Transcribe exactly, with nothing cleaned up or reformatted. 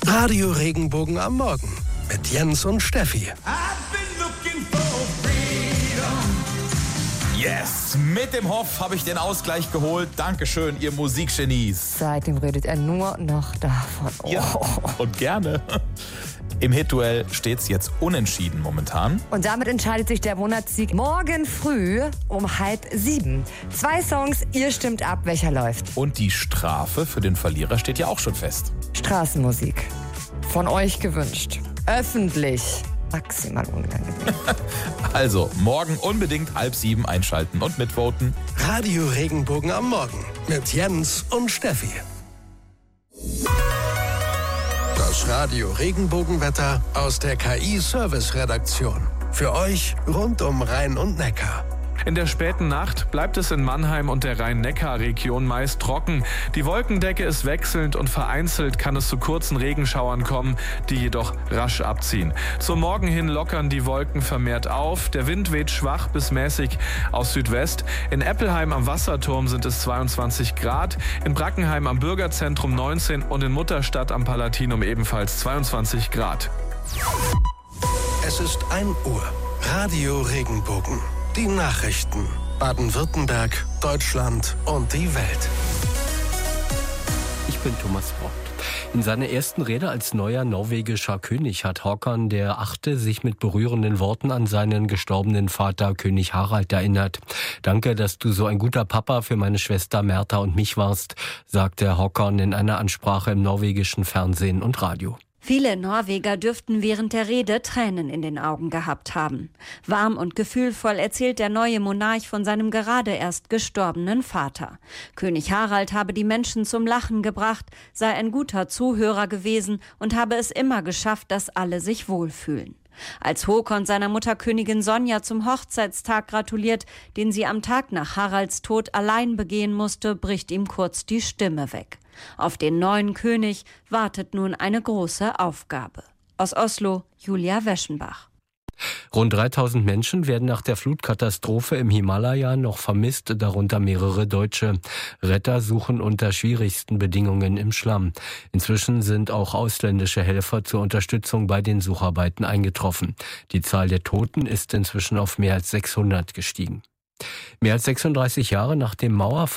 Radio Regenbogen am Morgen mit Jens und Steffi. Yes, mit dem Hoff habe ich den Ausgleich geholt. Dankeschön, ihr Musikgenies. Seitdem redet er nur noch davon. Oh. Ja, und gerne. Im Hit-Duell steht's jetzt unentschieden momentan. Und damit entscheidet sich der Monatssieg morgen früh um halb sieben. Zwei Songs, ihr stimmt ab, welcher läuft. Und die Strafe für den Verlierer steht ja auch schon fest. Straßenmusik. Von euch gewünscht. Öffentlich. Maximal unangenehm. Also, morgen unbedingt halb sieben einschalten und mitvoten. Radio Regenbogen am Morgen mit Jens und Steffi. Das Radio Regenbogenwetter aus der K I-Service-Redaktion. Für euch rund um Rhein und Neckar. In der späten Nacht bleibt es in Mannheim und der Rhein-Neckar-Region meist trocken. Die Wolkendecke ist wechselnd und vereinzelt kann es zu kurzen Regenschauern kommen, die jedoch rasch abziehen. Zum Morgen hin lockern die Wolken vermehrt auf. Der Wind weht schwach bis mäßig aus Südwest. In Eppelheim am Wasserturm sind es zweiundzwanzig Grad, in Brackenheim am Bürgerzentrum neunzehn und in Mutterstadt am Palatinum ebenfalls zweiundzwanzig Grad. Es ist ein Uhr. Radio Regenbogen. Die Nachrichten. Baden-Württemberg, Deutschland und die Welt. Ich bin Thomas Brott. In seiner ersten Rede als neuer norwegischer König hat Håkon der Achte sich mit berührenden Worten an seinen gestorbenen Vater König Harald erinnert. Danke, dass du so ein guter Papa für meine Schwester Märtha und mich warst, sagte Håkon in einer Ansprache im norwegischen Fernsehen und Radio. Viele Norweger dürften während der Rede Tränen in den Augen gehabt haben. Warm und gefühlvoll erzählt der neue Monarch von seinem gerade erst gestorbenen Vater. König Harald habe die Menschen zum Lachen gebracht, sei ein guter Zuhörer gewesen und habe es immer geschafft, dass alle sich wohlfühlen. Als Håkon seiner Mutter Königin Sonja zum Hochzeitstag gratuliert, den sie am Tag nach Haralds Tod allein begehen musste, bricht ihm kurz die Stimme weg. Auf den neuen König wartet nun eine große Aufgabe. Aus Oslo, Julia Weschenbach. Rund dreitausend Menschen werden nach der Flutkatastrophe im Himalaya noch vermisst, darunter mehrere Deutsche. Retter suchen unter schwierigsten Bedingungen im Schlamm. Inzwischen sind auch ausländische Helfer zur Unterstützung bei den Sucharbeiten eingetroffen. Die Zahl der Toten ist inzwischen auf mehr als sechshundert gestiegen. Mehr als sechsunddreißig Jahre nach dem Mauerfall